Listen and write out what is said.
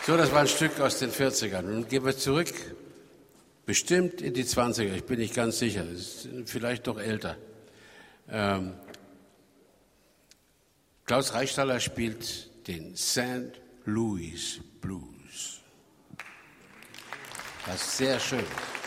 So, das war ein Stück aus den 40ern. Nun gehen wir zurück, bestimmt in die 20er, ich bin nicht ganz sicher, das ist vielleicht doch älter. Klaus Reichstaller spielt den St. Louis Blues, was sehr schön ist.